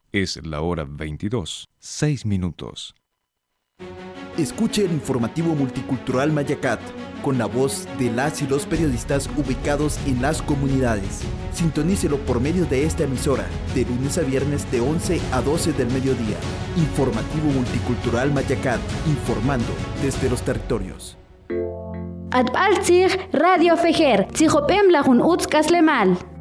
Es la hora 22, 6 minutos. Escuche el informativo multicultural Mayacat, con la voz de las y los periodistas ubicados en las comunidades. Sintonícelo por medio de esta emisora, de lunes a viernes de 11 a 12 del mediodía. Informativo multicultural Mayacat, informando desde los territorios. Adbaltzig Radio Fejer, Tzijopem Lajun Utzkaslemal.